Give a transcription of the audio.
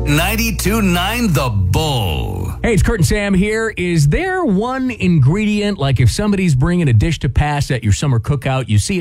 92.9 The Bull. Hey, it's Kurt and Sam here. Is there one ingredient, like if somebody's bringing a dish to pass at your summer cookout, you see